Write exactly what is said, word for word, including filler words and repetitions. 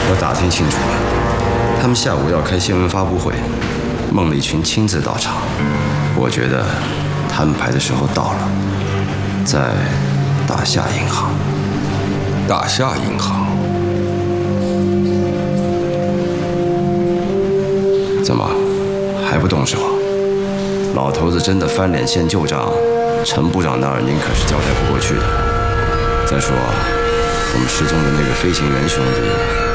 我打听清楚了，他们下午要开新闻发布会，孟丽群亲自到场。我觉得他们排的时候到了，在大夏银行。 大夏银行？ 怎么还不动手？老头子真的翻脸现旧账，陈部长那儿您可是交代不过去的。再说，我们失踪的那个飞行员兄弟。